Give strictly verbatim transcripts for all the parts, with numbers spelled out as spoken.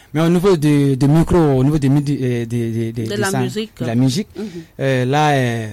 Mais au niveau de, de micro, au niveau de, de, de, de, de, de la ça, musique, de la musique mm-hmm. euh, là, euh,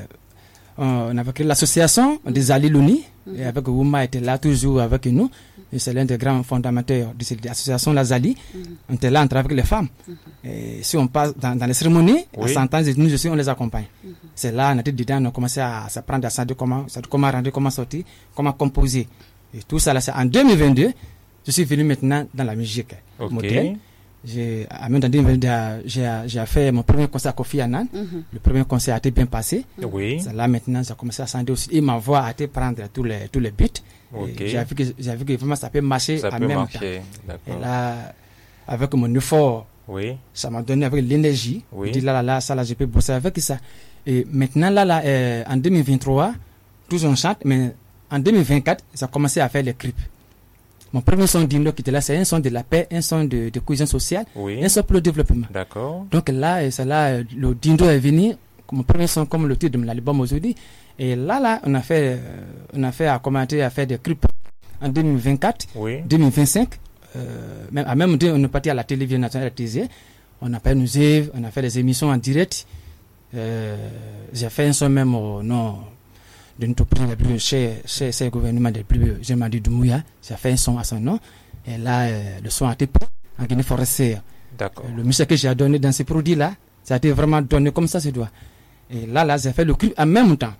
on avait créé l'association mm-hmm. des Ali Loni, mm-hmm. et avec Ouma était là toujours avec nous. Et c'est l'un des grands fondateurs de cette association, la Zali. Mm-hmm. On était là, on travaille avec les femmes. Mm-hmm. Et si on passe dans, dans les cérémonies, oui. à cent ans, nous aussi, on les accompagne. Mm-hmm. C'est là, on était dedans, on a commencé à s'apprendre à ça, de comment, comment rentrer, comment sortir, comment composer. Et tout ça, là, c'est en deux mille vingt-deux, je suis venu maintenant dans la musique okay. moderne. J'ai, en même temps, j'ai, j'ai fait mon premier concert à Kofi Annan. Mm-hmm. Le premier concert a été bien passé. Oui. C'est là, maintenant, j'ai commencé à s'en aussi. Et ma voix a été prendre tous les, tous les beats. Okay. J'ai vu que, j'ai vu que vraiment ça peut marcher ça en peut même marcher. temps. Et là, avec mon effort, oui. ça m'a donné avec l'énergie. Oui. Je dis là, là, là, ça, là, je peux bosser avec ça. Et maintenant, là, là, euh, en deux mille vingt-trois, tous on chante, mais en deux mille vingt-quatre, ça a commencé à faire les clips. Mon premier son d'Indo qui était là, c'est un son de la paix, un son de, de cohésion sociale, oui. un son pour le développement. D'accord. Donc là, c'est là, le Dindo est venu, mon premier son comme le titre de l'album aujourd'hui. Et là, là, on a fait, euh, on a fait à commenter, à faire des clips en deux mille vingt-quatre, oui. deux mille vingt-cinq. Euh, même, à même temps, on est parti à la télévision nationale T Z. On a fait nos œuvres, on a fait des émissions en direct. Euh, j'ai fait un son même au nom de notre président, chez, chez, chez le gouvernement des plus, Jean-Marie Doumbouya. J'ai fait un son à son nom. Et là, euh, le son a été pris en Guinée forestière. D'accord. Euh, le monsieur que j'ai donné dans ces produits-là, ça a été vraiment donné comme ça, se doit. Et là, là, j'ai fait le clip en même temps.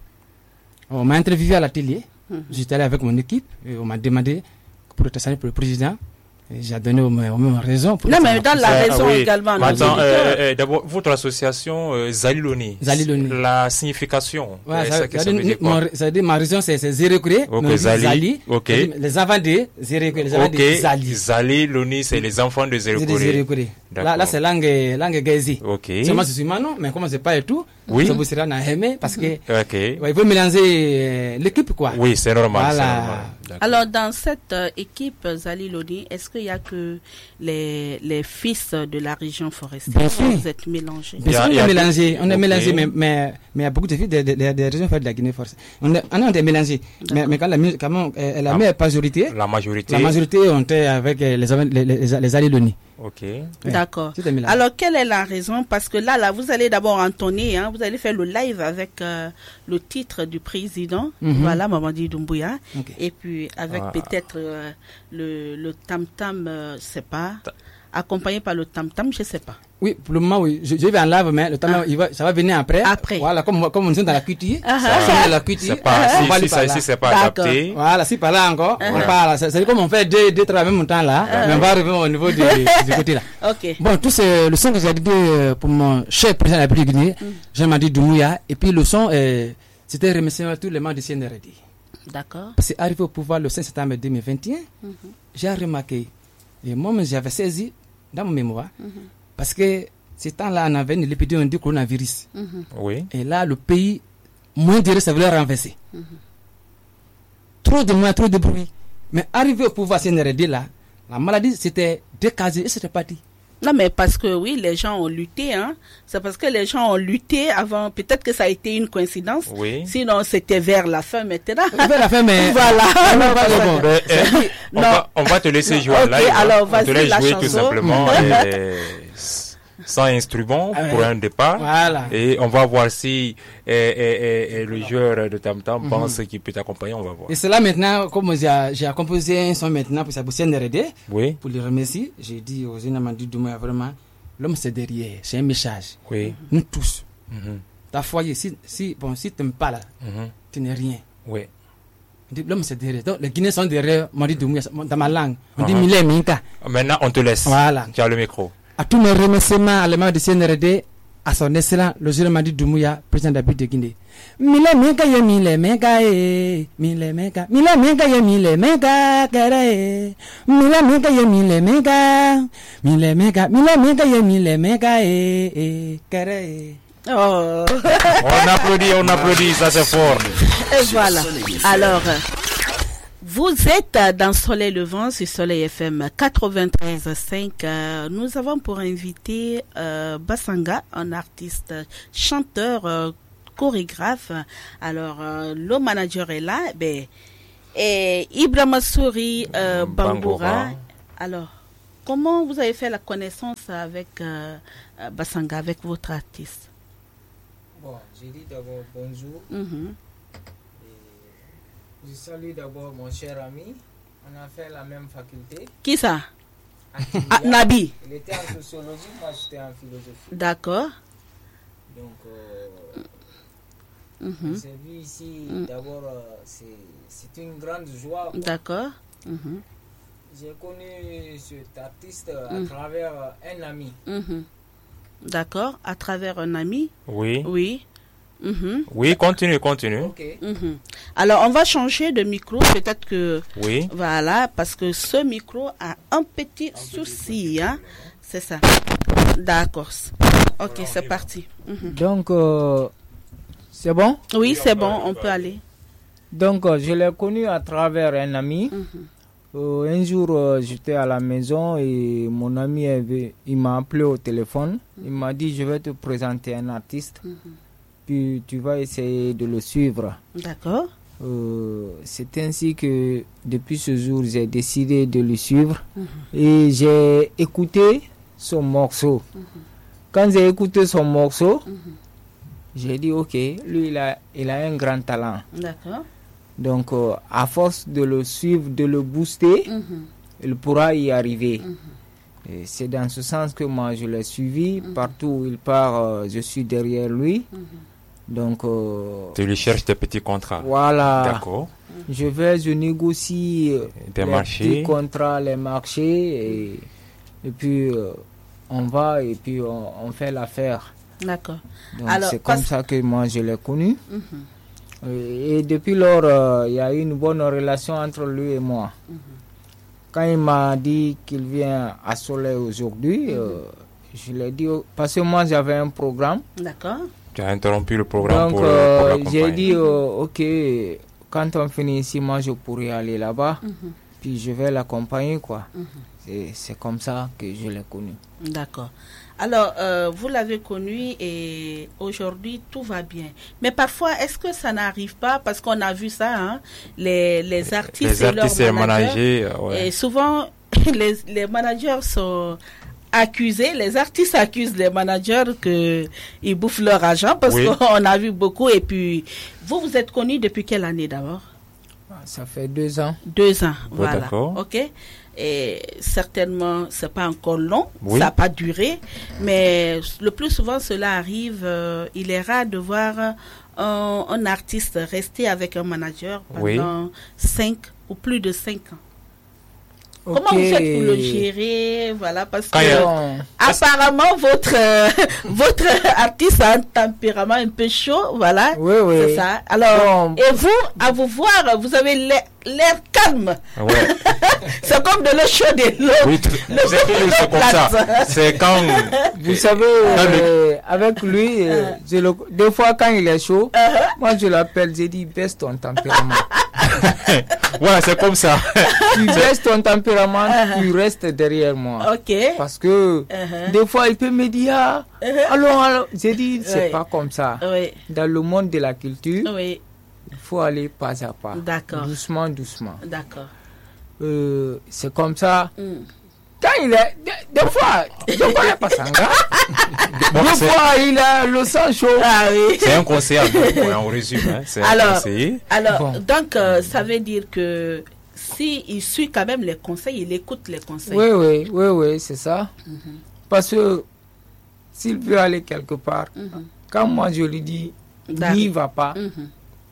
On m'a interviewé à la télé. Mm-hmm. J'étais allé avec mon équipe. Et on m'a demandé pour être pour le président. Et j'ai donné aux mêmes raisons. Non, mais dans la raison oui. également. Attends, euh, euh, d'abord, votre association euh, Zali Loni. Zali Loni. La signification. Ouais, ça, ça, ça, ça veut dire quoi? Mon, ça veut dire ma raison, c'est zéro cré. Ok, Zali. Zali. Ok. Les enfants de zéro cré. Les enfants okay. de Zali. Zali Loni, c'est les enfants de zéro cré. Là, là, c'est langue, langue gazi. Ok. Seulement, je suis Manon, mais comment c'est pas et tout. Oui. Ça vous sera dans aimé parce que. Ok. Ouais, il faut mélanger euh, l'équipe, quoi. Oui, c'est normal. Voilà. C'est normal. Alors, dans cette euh, équipe Zali Loni, est-ce qu'il y a que les, les fils de la région forestière? Bien sûr. Vous êtes mélangés. Bien sûr, on est mélangé. On est okay. mélangé, mais, mais, mais il y a beaucoup de filles des de, de, de régions forestières de la Guinée forestière. On est, on est mélangé. Mais, mais quand la, quand euh, la meilleure majorité. La majorité. La majorité, on était avec les, les, les, les, les Zali Loni. Ok. Ouais. D'accord. Alors, quelle est la raison? Parce que là, là, vous allez d'abord entonner, hein, vous allez faire le live avec euh, le titre du président, mm-hmm. voilà, Mamadi Doumbouya, okay. Et puis avec ah. peut-être euh, le, le tam-tam, euh, je sais pas, Ta- accompagné par le tam-tam, je sais pas. Oui, pour le moment, oui. Je, je vais en live, mais le tam-tam, ah. il va, ça va venir après. Après. Voilà, comme, comme on est dans la cutie. Uh-huh. Ça, la cutie. C'est pas, uh-huh. si, si, ça ici, c'est pas D'accord. adapté. Voilà, si par là encore, uh-huh. on parle. C'est, c'est comme on fait deux, deux travaux en même temps là, uh-huh. mais on va arriver au niveau du, du côté là. Ok. Bon, tout c'est le son que j'ai dit pour mon cher président de la République guinéenne, mm. Jean-Marie Doumbouya, et puis le son, euh, c'était remercier tous les membres du C N R D. D'accord. Parce qu'arrivé au pouvoir le cinq septembre deux mille vingt et un, mm-hmm. j'ai remarqué, et moi j'avais saisi dans mon mémoire, mm-hmm. parce que ce temps-là, on avait une épidémie du coronavirus. Mm-hmm. Oui. Et là, le pays, moins de ça voulait renverser. Mm-hmm. Trop de moyens, trop de bruit. Mais arrivé au pouvoir C N R D là, la maladie c'était décasée et c'était parti. Non, mais parce que oui, les gens ont lutté, hein. C'est parce que les gens ont lutté avant. Peut-être que ça a été une coïncidence. Oui. Sinon, c'était vers la fin maintenant. Vers la fin, mais. Voilà. Non, pas bon. Mais, euh, on, non. Va, on va te laisser jouer okay, live. Alors, on te laisse jouer chanson. tout simplement. et, sans instrument ah, pour ouais. un départ. Voilà. Et on va voir si et, et, et le joueur de Tam Tam mm-hmm. pense qu'il peut t'accompagner. On va voir. Et c'est là maintenant, comme j'ai, j'ai composé un son maintenant pour sa C N R D. Oui. Pour le remercier, j'ai dit aux Zinamandi Doumbouya vraiment, l'homme c'est derrière, c'est un message. Oui. Nous tous. Mm-hmm. Ta foyer, si, si, bon, si tu n'aimes pas là, mm-hmm. tu n'es rien. Oui. L'homme c'est derrière. Donc les Guinéens sont derrière Mamadi Doumbouya dans ma langue. On uh-huh. dit Milé Minka. Maintenant on te laisse. Voilà. Tu as le micro. À tous mes remerciements à l'amant de C N R D, à son excellent, le jeune Mamadi Doumbouya, président de la République de Guinée. Mille mega ye mille mega e, mille mega, mille mega ye mille mega kere, mille mega ye mille mega, mille mega, mille mega ye mille mega e kere. Oh. On applaudit, on applaudit, ça c'est fort. Et voilà. Alors. Vous êtes dans Soleil Levant sur Soleil F M quatre-vingt-treize virgule cinq. Euh, nous avons pour invité euh, Bassanga, un artiste chanteur, euh, chorégraphe. Alors, euh, le manager est là. Ben, et Ibrahima Souri euh, Bangoura. Alors, comment vous avez fait la connaissance avec euh, Basanga, avec votre artiste? Bon, je dis d'abord bonjour. Mm-hmm. Et je salue d'abord mon cher ami. On a fait la même faculté. Qui ça? Ah, Nabi. Il était en sociologie, moi j'étais en philosophie. D'accord. Donc, euh, Mm-hmm. j'ai vu ici, Mm. d'abord, euh, c'est, c'est une grande joie. quoi. D'accord. Mm-hmm. J'ai connu cet artiste à Mm. travers un ami. Mm-hmm. D'accord. À travers un ami? Oui. Oui. Mm-hmm. Oui, continue, continue. Ok. Mm-hmm. Alors, on va changer de micro. Peut-être que... Oui. Voilà, parce que ce micro a un petit souci. Hein? C'est ça. D'accord. Ok, c'est parti. Mm-hmm. Donc, euh, c'est bon? Oui, c'est bon, on peut aller. Donc, euh, je l'ai connu à travers un ami. Mm-hmm. Euh, un jour, euh, j'étais à la maison et mon ami avait, il m'a appelé au téléphone. Il m'a dit, je vais te présenter un artiste. Mm-hmm. Puis tu vas essayer de le suivre. D'accord. Euh, c'est ainsi que depuis ce jour, j'ai décidé de le suivre. Mm-hmm. Et j'ai écouté son morceau. Mm-hmm. Quand j'ai écouté son morceau, Mm-hmm. j'ai dit, ok, lui, il a, il a un grand talent. D'accord. Donc, euh, à force de le suivre, de le booster, Mm-hmm. il pourra y arriver. Mm-hmm. Et c'est dans ce sens que moi, je l'ai suivi. Mhm. Partout où il part, euh, je suis derrière lui. Mm-hmm. Donc, euh, Tu lui cherches des petits contrats. voilà. D'accord. Je vais, je négocie euh, Des les marchés. petits contrats, les marchés. Et, et puis, euh, on va et puis on, on fait l'affaire. D'accord. Donc, Alors, c'est comme parce- ça que moi, je l'ai connu. Mm-hmm. Et, et depuis lors, euh, il y a eu une bonne relation entre lui et moi. Mm-hmm. Quand il m'a dit qu'il vient à Soleil aujourd'hui, euh, je l'ai dit, parce que moi j'avais un programme. D'accord. Tu as interrompu le programme Donc pour, euh, pour l'accompagner. j'ai dit, euh, ok, quand on finit ici, moi je pourrais aller là-bas, Mm-hmm. puis je vais l'accompagner, quoi. Mm-hmm. C'est, c'est comme ça que je l'ai connu. D'accord. Alors, euh, vous l'avez connu et aujourd'hui, tout va bien. Mais parfois, est-ce que ça n'arrive pas? Parce qu'on a vu ça, hein, les, les artistes Les artistes et et leurs managers. managers, euh, ouais. Et souvent, les, les managers sont accusés, les artistes accusent les managers qu'ils bouffent leur argent parce Oui. qu'on a vu beaucoup. Et puis, vous, vous êtes connu depuis quelle année d'abord? Ça fait deux ans. Deux ans, Bon, voilà. d'accord. Ok. Et certainement, c'est pas encore long, Oui. ça n'a pas duré, mais le plus souvent cela arrive. Euh, il est rare de voir un, un artiste rester avec un manager Oui. pendant cinq ou plus de cinq ans. Ok. Comment vous faites pour le gérer, voilà, parce Quand il y a- que Bon, apparemment votre euh, votre artiste a un tempérament un peu chaud, voilà. oui, oui. C'est ça. Alors, Bon. et vous, à vous voir, vous avez l'air, l'air calme. Ouais. C'est comme de l'eau chaude et l'eau. Oui, t- c'est toujours c'est comme ça. C'est quand. Vous savez, euh, avec lui, euh, je le- des fois quand il est chaud, moi je l'appelle, j'ai dit baisse ton tempérament. Voilà, c'est comme ça. Tu baisses ton tempérament, tu restes derrière moi. Ok. Parce que Uh-huh. des fois il peut me dire, ah, Uh-huh. allons, allons. J'ai dit, c'est Oui. pas comme ça. Oui, Dans le monde de la culture, oui, il faut aller pas à pas. D'accord. Doucement, doucement. d'accord. Euh, c'est comme ça. Mm. Quand il est, des, des fois, je connais pas Sanga. Bon, Des c'est- fois, il a le sang chaud. Ah oui. C'est un conseiller, ouais, on résume. Hein. C'est un Alors, conseiller. alors Bon. donc, euh, ça veut dire que si il suit quand même les conseils, il écoute les conseils. Oui, oui, oui, oui, c'est ça. Mhm. Parce que s'il veut aller quelque part, Mhm. quand moi je lui dis, D'accord. n'y va pas, Mhm.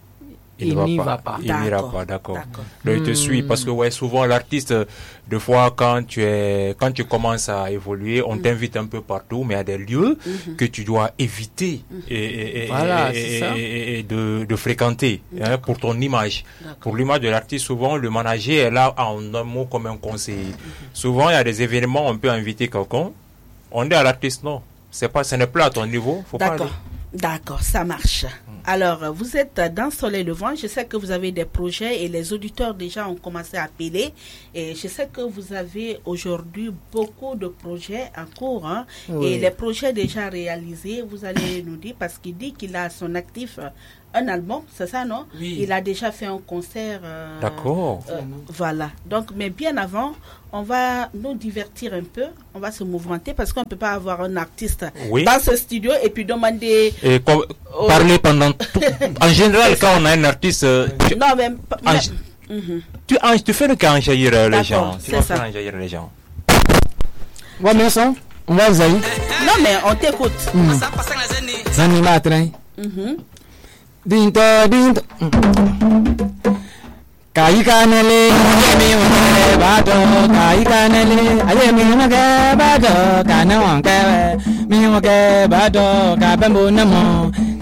il n'y va pas. Il n'ira D'accord. pas, d'accord. D'accord. Donc, il te Hmm. suit parce que ouais, souvent l'artiste, euh, des fois quand tu es, quand tu commences à évoluer, on t'invite un peu partout, mais il y a des lieux Mhm. que tu dois éviter et, et- et- Voilà, et- c'est ça. et- et- et de, de fréquenter hein, pour ton image. D'accord. Pour l'image de l'artiste, souvent le manager est là en un mot comme un conseiller. Souvent il y a des événements, on peut inviter quelqu'un. On dit à l'artiste non, c'est pas, ce n'est plus à ton niveau, faut pas aller. D'accord. D'accord, ça marche. Alors, euh, vous êtes dans Soleil Levant. Je sais que vous avez des projets et les auditeurs déjà ont commencé à appeler. Et je sais que vous avez aujourd'hui beaucoup de projets en cours. Hein, Oui. Et les projets déjà réalisés, vous allez nous dire, parce qu'il dit qu'il a à son actif un album, c'est ça, non? Oui. Il a déjà fait un concert. Euh, D'accord. euh, voilà. Donc, mais bien avant, on va nous divertir un peu, on va se mouvementer parce qu'on ne peut pas avoir un artiste Oui. dans ce studio et puis demander. Et com- Oh. parler pendant tout. En général, quand on a un artiste, euh, tu, Non, mais. en- mais- Mhm. tu, en- tu fais le cas enjaillir euh, les D'accord, gens. Tu c'est vas ça. faire enjaillir les gens. Ouais, mais ça, on va Zaï. Non, mais on t'écoute. Zani Matrin. Mhm. Dinto, dinto. Kai kanale, ayemi wange bato. Kai kanale, ayemi wange bato. Kana wange, mi wange bato. Kabembo namo.